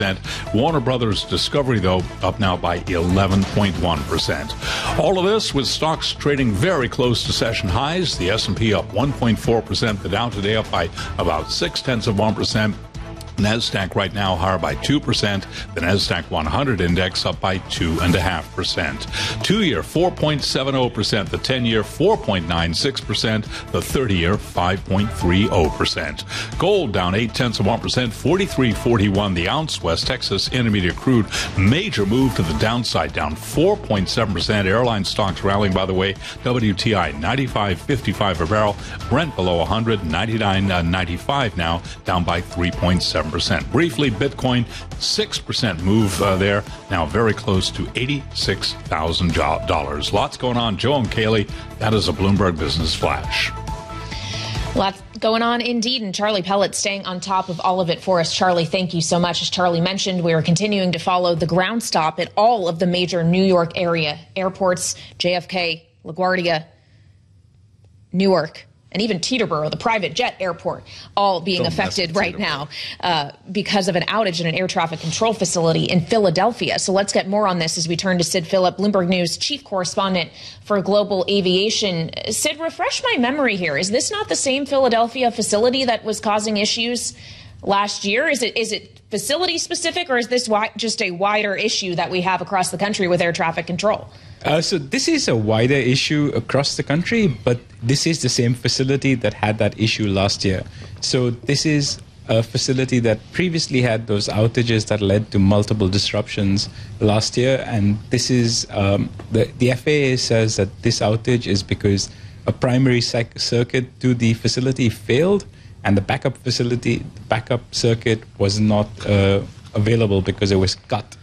Warner Brothers Discovery, though, up now by 11.1%. All of this with stocks trading very close to session highs. The S&P up 1.4%. The Dow today up by about 0.6%. NASDAQ right now higher by 2%. The NASDAQ 100 index up by 2.5%. 2-year 4.70%. The 10-year 4.96%. The 30-year 5.30%. Gold down 0.8%, 43.41 the ounce. West Texas Intermediate crude major move to the downside, down 4.7%. Airline stocks rallying, by the way. WTI 95.55 a barrel. Brent below 100, 99.95 now, down by 3.7%. Briefly, Bitcoin, 6% move there, now very close to $86,000. Lots going on. Joe and Kaylee, that is a Bloomberg Business Flash. Lots going on indeed, and Charlie Pellet staying on top of all of it for us. Charlie, thank you so much. As Charlie mentioned, we are continuing to follow the ground stop at all of the major New York area airports, JFK, LaGuardia, Newark, and even Teterboro, the private jet airport, all being affected right now because of an outage in an air traffic control facility in Philadelphia. So let's get more on this as we turn to Sid Phillip, Bloomberg News chief correspondent for global aviation. Sid, refresh my memory here. Is this not the same Philadelphia facility that was causing issues last year? Is it facility specific, or is this just a wider issue that we have across the country with air traffic control? So this is a wider issue across the country, but this is the same facility that had that issue last year. So this is a facility that previously had those outages that led to multiple disruptions last year. And this is the FAA says that this outage is because a primary circuit to the facility failed, and the backup circuit was not available because it was cut.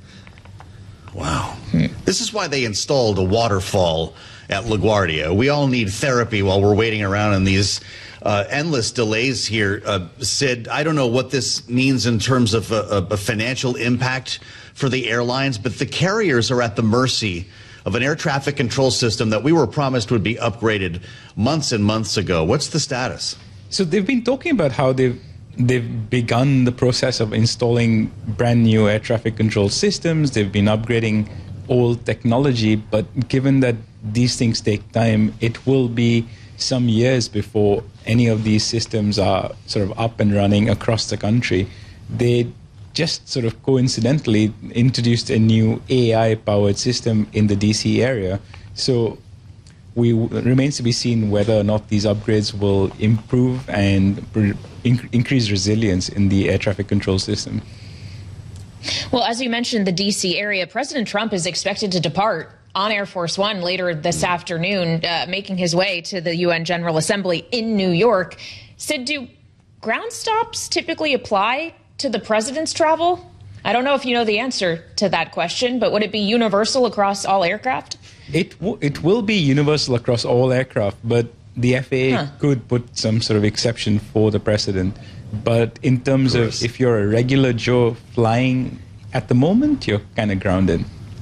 Wow. This is why they installed a waterfall at LaGuardia. We all need therapy while we're waiting around in these endless delays here. Sid, I don't know what this means in terms of a financial impact for the airlines, but the carriers are at the mercy of an air traffic control system that we were promised would be upgraded months and months ago. What's the status? So they've been talking about how they've begun the process of installing brand new air traffic control systems. They've been upgrading old technology, but given that these things take time, it will be some years before any of these systems are sort of up and running across the country. They just sort of coincidentally introduced a new AI-powered system in the DC area. So remains to be seen whether or not these upgrades will improve and increase resilience in the air traffic control system. Well, as you mentioned, the D.C. area, President Trump is expected to depart on Air Force One later this afternoon, making his way to the UN General Assembly in New York. Sid, do ground stops typically apply to the president's travel? I don't know if you know the answer to that question, but would it be universal across all aircraft? It will be universal across all aircraft, but the FAA could put some sort of exception for the president. But in terms of if you're a regular Joe flying at the moment, you're kind of grounded.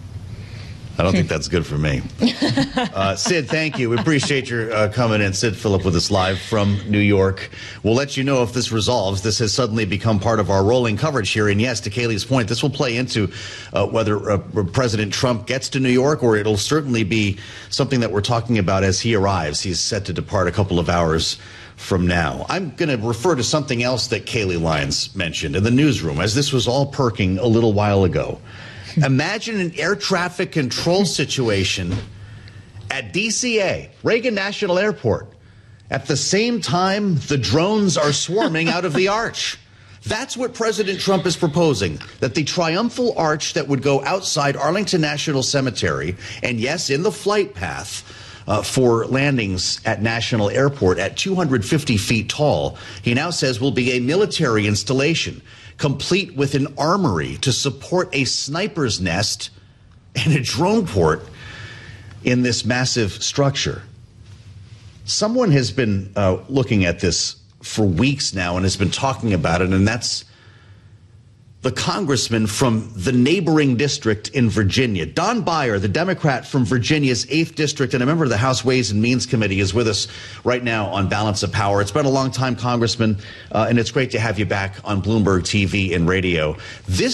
I don't think that's good for me. Sid, thank you. We appreciate your coming in. Sid Phillip with us live from New York. We'll let you know if this resolves. This has suddenly become part of our rolling coverage here. And yes, to Kaylee's point, this will play into whether President Trump gets to New York, or it'll certainly be something that we're talking about as he arrives. He's set to depart a couple of hours from now. I'm going to refer to something else that Kaylee Lyons mentioned in the newsroom as this was all perking a little while ago. Imagine an air traffic control situation at DCA, Reagan National Airport. At the same time, the drones are swarming out of the arch. That's what President Trump is proposing, that the triumphal arch that would go outside Arlington National Cemetery, and yes, in the flight path for landings at National Airport at 250 feet tall, he now says will be a military installation, complete with an armory to support a sniper's nest and a drone port in this massive structure. Someone has been looking at this for weeks now and has been talking about it, and that's the congressman from the neighboring district in Virginia. Don Beyer, the Democrat from Virginia's 8th District and a member of the House Ways and Means Committee, is with us right now on Balance of Power. It's been a long time, Congressman, and it's great to have you back on Bloomberg TV and radio. This